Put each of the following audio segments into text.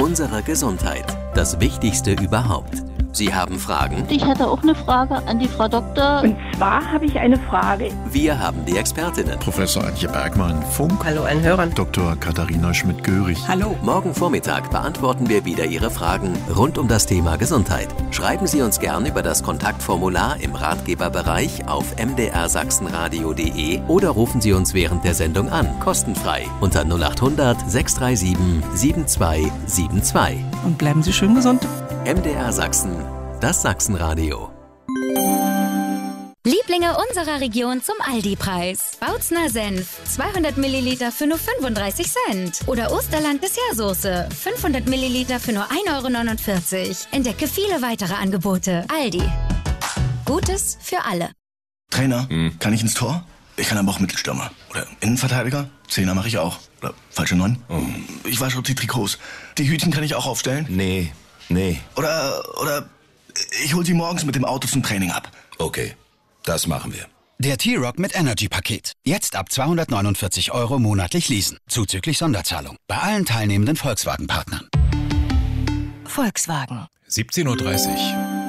unsere Gesundheit. Das Wichtigste überhaupt. Sie haben Fragen? Ich hätte auch eine Frage an die Frau Doktor. Und zwar habe ich eine Frage. Wir haben die Expertinnen. Professor Antje Bergmann, Funk. Hallo an Hörern. Dr. Katharina Schmidt-Görig. Hallo. Morgen Vormittag beantworten wir wieder Ihre Fragen rund um das Thema Gesundheit. Schreiben Sie uns gern über das Kontaktformular im Ratgeberbereich auf mdrsachsenradio.de oder rufen Sie uns während der Sendung an, kostenfrei, unter 0800 637 7272. Und bleiben Sie schön gesund. MDR Sachsen, das Sachsenradio. Lieblinge unserer Region zum Aldi-Preis. Bautzner Senf, 200 Milliliter für nur 35 Cent. Oder Osterland Dessertsoße, 500 Milliliter für nur 1,49 €. Entdecke viele weitere Angebote. Aldi. Gutes für alle. Trainer, kann ich ins Tor? Ich kann aber auch Mittelstürmer. Oder Innenverteidiger? Zehner mache ich auch. Oder falsche 9? Ich wasche auch die Trikots. Die Hütchen kann ich auch aufstellen? Nee. Oder ich hol sie morgens mit dem Auto zum Training ab. Okay, das machen wir. Der T-Rock mit Energy-Paket. Jetzt ab 249 € monatlich leasen. Zuzüglich Sonderzahlung. Bei allen teilnehmenden Volkswagen-Partnern. Volkswagen. 17:30 Uhr.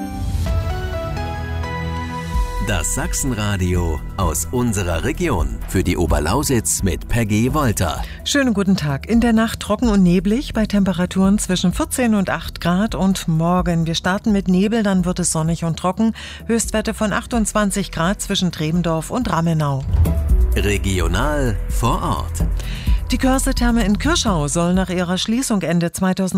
Das Sachsenradio aus unserer Region. Für die Oberlausitz mit Peggy Wolter. Schönen guten Tag. In der Nacht trocken und neblig bei Temperaturen zwischen 14 und 8 Grad. Und morgen, wir starten mit Nebel, dann wird es sonnig und trocken. Höchstwerte von 28 Grad zwischen Trebendorf und Rammenau. Regional vor Ort. Die Körse-Therme in Kirschau soll nach ihrer Schließung Ende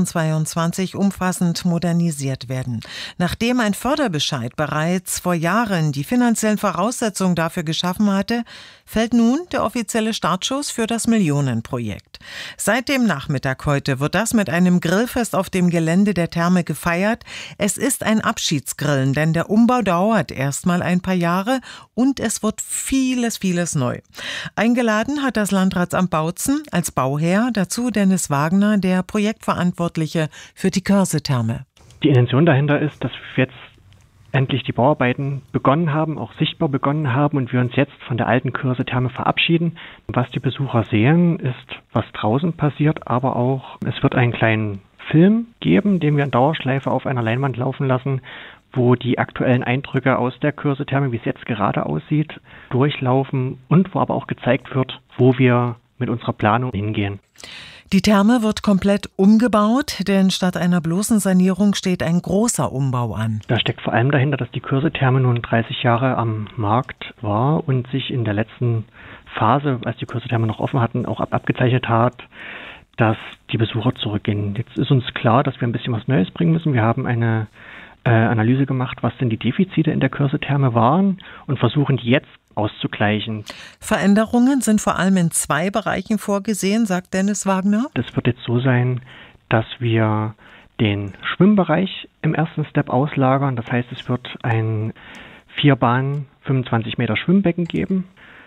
2022 umfassend modernisiert werden. Nachdem ein Förderbescheid bereits vor Jahren die finanziellen Voraussetzungen dafür geschaffen hatte, fällt nun der offizielle Startschuss für das Millionenprojekt. Seit dem Nachmittag heute wird das mit einem Grillfest auf dem Gelände der Therme gefeiert. Es ist ein Abschiedsgrillen, denn der Umbau dauert erstmal ein paar Jahre und es wird vieles neu. Eingeladen hat das Landratsamt Bautzen als Bauherr, dazu Dennis Wagner, der Projektverantwortliche für die Körse-Therme. Die Intention dahinter ist, dass wir jetzt endlich die Bauarbeiten begonnen haben, auch sichtbar begonnen haben und wir uns jetzt von der alten Körse-Therme verabschieden. Was die Besucher sehen, ist, was draußen passiert, aber auch, es wird einen kleinen Film geben, den wir in Dauerschleife auf einer Leinwand laufen lassen, wo die aktuellen Eindrücke aus der Körse-Therme, wie es jetzt gerade aussieht, durchlaufen und wo aber auch gezeigt wird, wo wir mit unserer Planung hingehen. Die Therme wird komplett umgebaut, denn statt einer bloßen Sanierung steht ein großer Umbau an. Da steckt vor allem dahinter, dass die Körse-Therme nun 30 Jahre am Markt war und sich in der letzten Phase, als die Körse-Therme noch offen hatten, auch abgezeichnet hat, dass die Besucher zurückgehen. Jetzt ist uns klar, dass wir ein bisschen was Neues bringen müssen. Wir haben eine Analyse gemacht, was denn die Defizite in der Körse-Therme waren und versuchen die jetzt auszugleichen. Veränderungen sind vor allem in 2 Bereichen vorgesehen, sagt Dennis Wagner. Es wird jetzt so sein, dass wir den Schwimmbereich im ersten Step auslagern. Das heißt, es wird ein 4-Bahn, 25 Meter Schwimmbecken geben.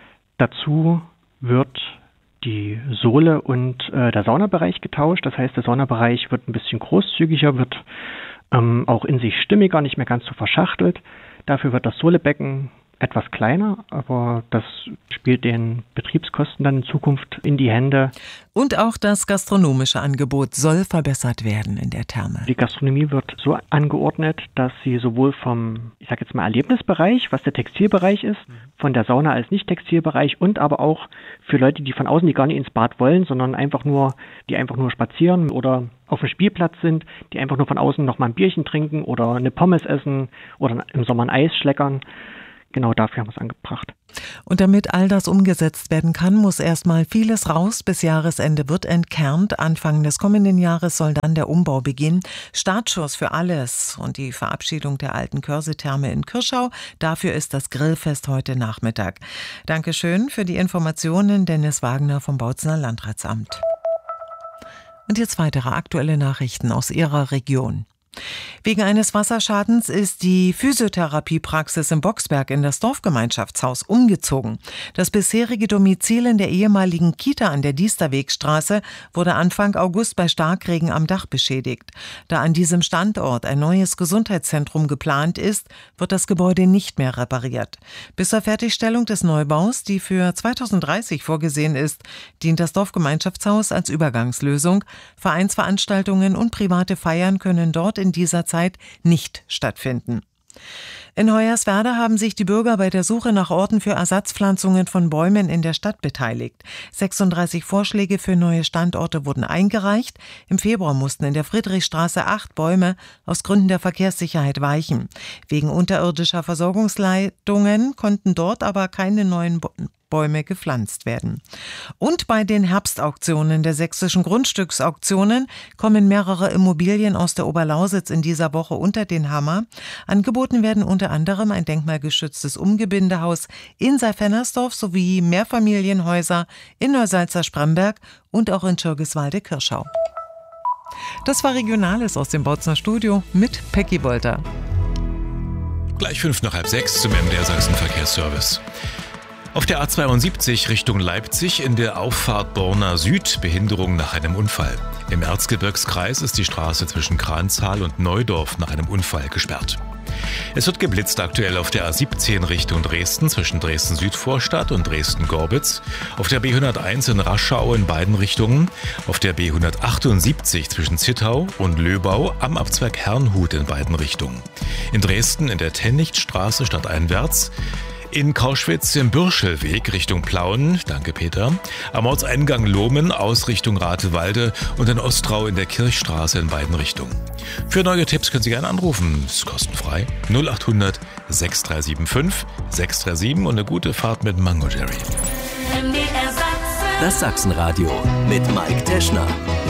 Dazu wird die Sohle und der Saunabereich getauscht. Das heißt, der Saunabereich wird ein bisschen großzügiger, wird auch in sich stimmiger, nicht mehr ganz so verschachtelt. Dafür wird das Sohlebecken etwas kleiner, aber das spielt den Betriebskosten dann in Zukunft in die Hände. Und auch das gastronomische Angebot soll verbessert werden in der Therme. Die Gastronomie wird so angeordnet, dass sie sowohl vom, ich sage jetzt mal, Erlebnisbereich, was der Textilbereich ist, von der Sauna als Nicht-Textilbereich und aber auch für Leute, die von außen, die gar nicht ins Bad wollen, sondern die einfach nur spazieren oder auf dem Spielplatz sind, die einfach nur von außen noch mal ein Bierchen trinken oder eine Pommes essen oder im Sommer ein Eis schleckern. Genau dafür haben wir es angebracht. Und damit all das umgesetzt werden kann, muss erstmal vieles raus. Bis Jahresende wird entkernt. Anfang des kommenden Jahres soll dann der Umbau beginnen. Startschuss für alles und die Verabschiedung der alten Körse-Therme in Kirschau. Dafür ist das Grillfest heute Nachmittag. Dankeschön für die Informationen, Dennis Wagner vom Bautzner Landratsamt. Und jetzt weitere aktuelle Nachrichten aus Ihrer Region. Wegen eines Wasserschadens ist die Physiotherapiepraxis im Boxberg in das Dorfgemeinschaftshaus umgezogen. Das bisherige Domizil in der ehemaligen Kita an der Diesterwegstraße wurde Anfang August bei Starkregen am Dach beschädigt. Da an diesem Standort ein neues Gesundheitszentrum geplant ist, wird das Gebäude nicht mehr repariert. Bis zur Fertigstellung des Neubaus, die für 2030 vorgesehen ist, dient das Dorfgemeinschaftshaus als Übergangslösung. Vereinsveranstaltungen und private Feiern können dort in dieser Zeit nicht stattfinden. In Hoyerswerda haben sich die Bürger bei der Suche nach Orten für Ersatzpflanzungen von Bäumen in der Stadt beteiligt. 36 Vorschläge für neue Standorte wurden eingereicht. Im Februar mussten in der Friedrichstraße 8 Bäume aus Gründen der Verkehrssicherheit weichen. Wegen unterirdischer Versorgungsleitungen konnten dort aber keine neuen Bäume gepflanzt werden. Und bei den Herbstauktionen der sächsischen Grundstücksauktionen kommen mehrere Immobilien aus der Oberlausitz in dieser Woche unter den Hammer. Angeboten werden unter anderem ein denkmalgeschütztes Umgebindehaus in Seifernersdorf sowie Mehrfamilienhäuser in Neusalza-Spremberg und auch in Schirgiswalde-Kirschau. Das war Regionales aus dem Bautzner Studio mit Peggy Wolter. Gleich 5:05 zum MDR Sachsen Verkehrsservice. Auf der A72 Richtung Leipzig in der Auffahrt Borna Süd Behinderung nach einem Unfall. Im Erzgebirgskreis ist die Straße zwischen Kranzahl und Neudorf nach einem Unfall gesperrt. Es wird geblitzt aktuell auf der A17 Richtung Dresden zwischen Dresden-Südvorstadt und Dresden-Gorbitz, auf der B101 in Raschau in beiden Richtungen, auf der B178 zwischen Zittau und Löbau am Abzweig Herrnhut in beiden Richtungen. In Dresden in der Tennichtstraße stadteinwärts, in Kauschwitz im Bürschelweg Richtung Plauen, danke Peter, am Ortseingang Lohmen aus Richtung Ratewalde und in Ostrau in der Kirchstraße in beiden Richtungen. Für neue Tipps können Sie gerne anrufen, ist kostenfrei, 0800 6375 637 und eine gute Fahrt mit Mango Jerry. Das Sachsenradio mit Mike Teschner.